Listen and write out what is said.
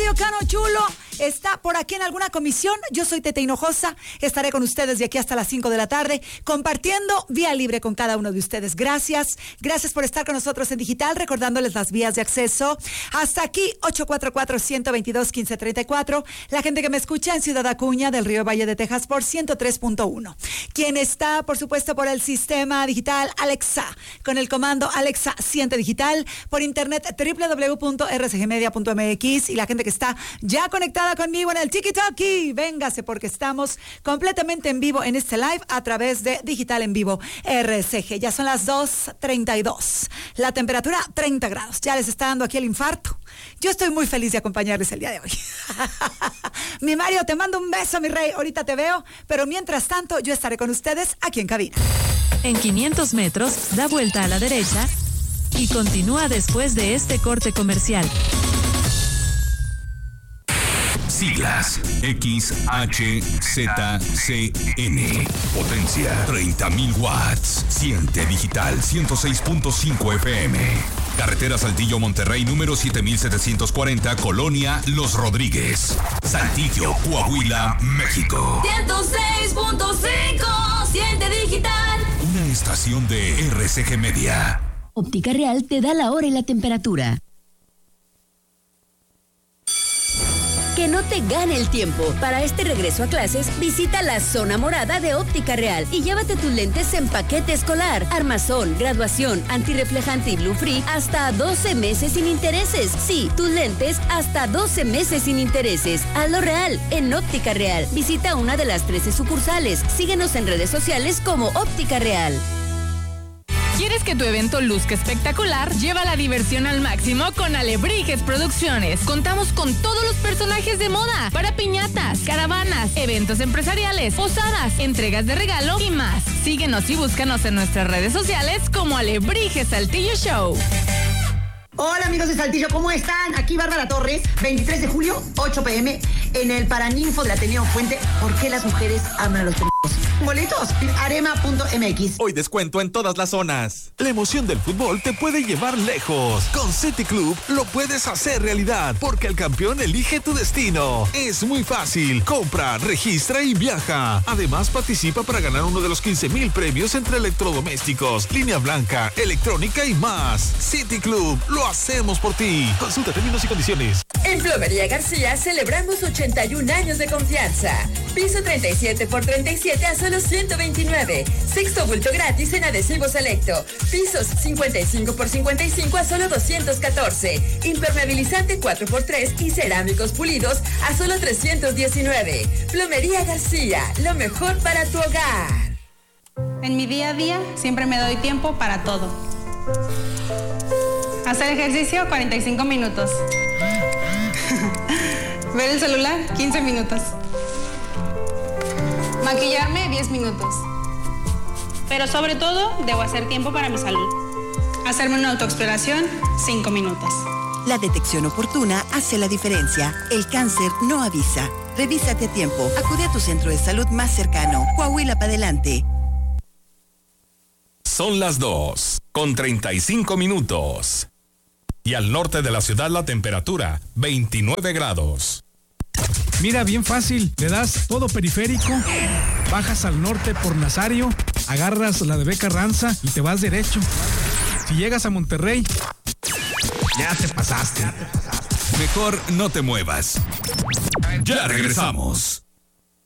Mario Cano Chulo está por aquí en alguna comisión. Yo soy Tete Hinojosa. Estaré con ustedes de aquí hasta las 5 de la tarde, compartiendo vía libre con cada uno de ustedes. Gracias. Gracias por estar con nosotros en digital, recordándoles las vías de acceso. Hasta aquí, 844-122-1534. La gente que me escucha en Ciudad Acuña del Río Valle de Texas por 103.1. Quien está, por supuesto, por el sistema digital Alexa, con el comando Alexa Siente Digital, por internet www.rcgmedia.mx, y la gente que está ya conectada conmigo en el TikTok, véngase porque estamos completamente en vivo en este live a través de Digital en Vivo RCG. Ya son las 2:32. La temperatura 30 grados. Ya les está dando aquí el infarto. Yo estoy muy feliz de acompañarles el día de hoy. Mi Mario, te mando un beso, mi rey. Ahorita te veo, pero mientras tanto yo estaré con ustedes aquí en cabina. En 500 metros, da vuelta a la derecha y continúa después de este corte comercial. Siglas XHZCN. Potencia 30.000 watts. Siente Digital 106.5 FM. Carretera Saltillo Monterrey número 7740, Colonia Los Rodríguez, Saltillo, Coahuila, México. 106.5 Siente Digital. Una estación de RCG Media. Óptica Real te da la hora y la temperatura. Que no te gane el tiempo. Para este regreso a clases, visita la zona morada de Óptica Real y llévate tus lentes en paquete escolar, armazón, graduación, antirreflejante y Blue Free hasta 12 meses sin intereses. Sí, tus lentes hasta 12 meses sin intereses. Hazlo real en Óptica Real. Visita una de las 13 sucursales. Síguenos en redes sociales como Óptica Real. ¿Quieres que tu evento luzca espectacular? Lleva la diversión al máximo con Alebrijes Producciones. Contamos con todos los personajes de moda para piñatas, caravanas, eventos empresariales, posadas, entregas de regalo y más. Síguenos y búscanos en nuestras redes sociales como Alebrijes Saltillo Show. Hola amigos de Saltillo, ¿cómo están? Aquí Bárbara Torres, 23 de julio, 8 p.m. en el Paraninfo del Ateneo Fuente. ¿Por qué las mujeres aman a los pendejos? Boletos en arema.mx. Hoy descuento en todas las zonas. La emoción del fútbol te puede llevar lejos. Con City Club lo puedes hacer realidad, porque el campeón elige tu destino. Es muy fácil. Compra, registra y viaja. Además, participa para ganar uno de los 15,000 premios entre electrodomésticos, línea blanca, electrónica y más. City Club, lo hacemos por ti. Consulta términos y condiciones. En Plomería García celebramos 81 años de confianza. Piso 37x37 a solo 129. Sexto bulto gratis en adhesivo selecto. Pisos 55x55 a solo 214. Impermeabilizante 4x3 y cerámicos pulidos a solo 319. Plomería García, lo mejor para tu hogar. En mi día a día siempre me doy tiempo para todo. Hacer ejercicio 45 minutos. Ver el celular 15 minutos. Maquillarme 10 minutos. Pero sobre todo, debo hacer tiempo para mi salud. Hacerme una autoexploración 5 minutos. La detección oportuna hace la diferencia. El cáncer no avisa. Revísate a tiempo. Acude a tu centro de salud más cercano. Coahuila para adelante. Son las 2:35. Y al norte de la ciudad la temperatura 29 grados. Mira, bien fácil, le das todo periférico, bajas al norte por Nazario, agarras la de Beca Ranza y te vas derecho. Si llegas a Monterrey, ya te pasaste. Mejor no te muevas. Ya regresamos.